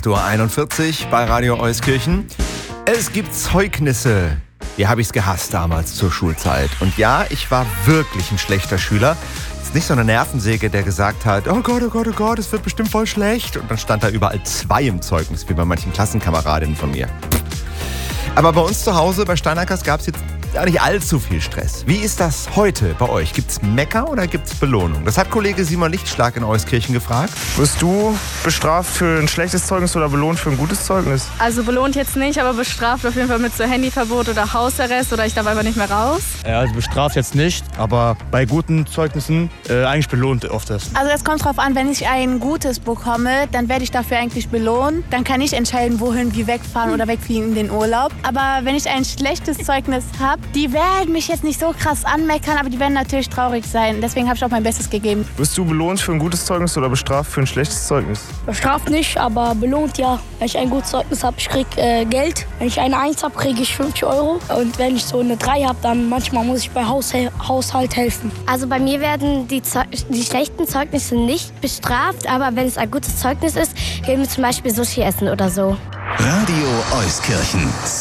8:41 Uhr bei Radio Euskirchen. Es gibt Zeugnisse. Die habe ich's gehasst damals zur Schulzeit. Und ja, ich war wirklich ein schlechter Schüler. Ist nicht so eine Nervensäge, der gesagt hat, oh Gott, oh Gott, oh Gott, es wird bestimmt voll schlecht. Und dann stand da überall 2 im Zeugnis, wie bei manchen Klassenkameradinnen von mir. Aber bei uns zu Hause, bei Steinackers, gab es jetzt auch nicht allzu viel Stress. Wie ist das heute bei euch? Gibt's Mecker oder gibt's Belohnung? Das hat Kollege Simon Lichtschlag in Euskirchen gefragt. Wirst du bestraft für ein schlechtes Zeugnis oder belohnt für ein gutes Zeugnis? Also belohnt jetzt nicht, aber bestraft auf jeden Fall mit so Handyverbot oder Hausarrest oder ich darf einfach nicht mehr raus. Also bestraft jetzt nicht, aber bei guten Zeugnissen eigentlich belohnt oft das. Also es kommt drauf an, wenn ich ein gutes bekomme, dann werde ich dafür eigentlich belohnt. Dann kann ich entscheiden, wohin wir wegfahren oder wegfliegen in den Urlaub. Aber wenn ich ein schlechtes Zeugnis habe, die werden mich jetzt nicht so krass anmeckern, aber die werden natürlich traurig sein. Deswegen habe ich auch mein Bestes gegeben. Wirst du belohnt für ein gutes Zeugnis oder bestraft für ein schlechtes Zeugnis? Bestraft nicht, aber belohnt ja. Wenn ich ein gutes Zeugnis habe, ich krieg Geld. Wenn ich eine 1 habe, kriege ich 50 €. Und wenn ich so eine 3 habe, dann manchmal muss ich bei Haushalt helfen. Also bei mir werden die schlechten Zeugnisse nicht bestraft, aber wenn es ein gutes Zeugnis ist, gehen wir zum Beispiel Sushi essen oder so. Radio Euskirchen.